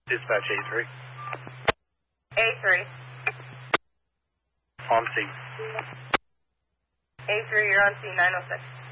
Dispatch A3. A3. On scene. A3, you're on scene 906.